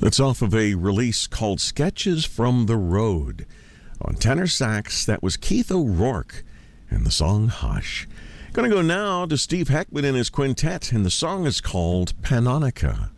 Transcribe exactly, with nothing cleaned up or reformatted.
It's off of a release called Sketches from the Road. On tenor sax, that was Keith O'Rourke and the song Hush. Going to go now to Steve Heckman and his quintet, and the song is called Panonica.